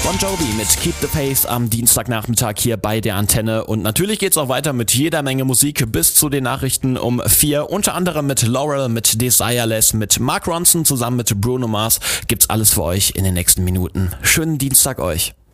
Bon Jovi mit Keep the Faith am Dienstagnachmittag hier bei der Antenne. Und natürlich geht's auch weiter mit jeder Menge Musik bis zu den Nachrichten um 4. Unter anderem mit Laurel, mit Desireless, mit Mark Ronson zusammen mit Bruno Mars. Gibt's alles für euch in den nächsten Minuten. Schönen Dienstag euch.